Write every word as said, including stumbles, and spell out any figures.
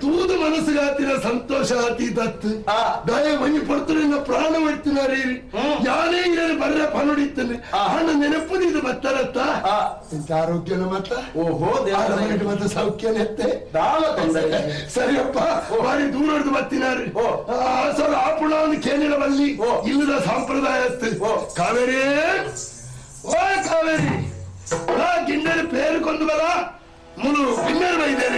ತೂದು ಮನಸ್ಸುಗಾತಿನ ಸಂತೋಷ ಅತೀತತ್ತು ದಯ ಮನಿ ಪಡ್ತುನ ಪ್ರಾಣ ಮಾಡ್ತಿನಾರಿ ಯಾನೇ ಇರಲಿ ಬರ್ರೆ ಪನುಡಿತ್ತನೆ ಹಣ್ಣ ನೆನಪುದು ಇದು ಬತ್ತರತ್ತ ಇಂತ ಆರೋಗ್ಯನ ಮತ್ತ ಓಹೋ ಮತ್ತೆ ಸೌಖ್ಯನೆತ್ತೆ ಸರಿಯಪ್ಪ ಬಾರಿ ದೂರ ಹಿಡಿದು ಬತ್ತಿನಾರಿ ಸರ್ ಆಪುಣ ಒಂದು ಕೇಳಿನ ಬಲ್ಲಿ ಇಲ್ಲದ ಸಂಪ್ರದಾಯ ಕಾವೇರಿ ಓ ಕಾವೇರಿ ಗಿಣ್ಣೆ를 పేరు కొందువల మును గిన్నెలు బయదేరి